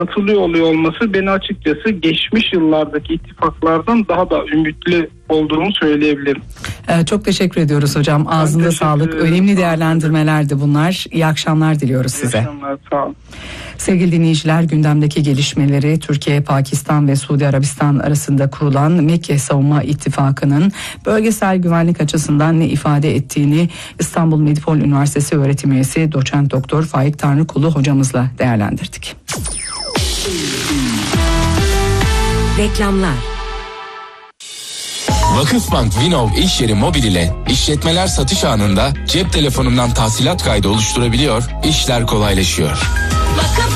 katılıyor oluyor olması beni açıkçası geçmiş yıllardaki ittifaklardan daha da ümitli olduğumu söyleyebilirim. Çok teşekkür ediyoruz hocam. Ağzınıza sağlık. Önemli değerlendirmelerdi bunlar. İyi akşamlar diliyoruz size. İyi akşamlar, sağ olun. Sevgili dinleyiciler, gündemdeki gelişmeleri Türkiye, Pakistan ve Suudi Arabistan arasında kurulan Mekke Savunma İttifakı'nın bölgesel güvenlik açısından ne ifade ettiğini İstanbul Medipol Üniversitesi öğretim üyesi doçent doktor Faik Tanrıkulu hocamızla değerlendirdik. Reklamlar. Vakıfbank Vinov iş yeri mobil ile işletmeler satış anında cep telefonundan tahsilat kaydı oluşturabiliyor, işler kolaylaşıyor.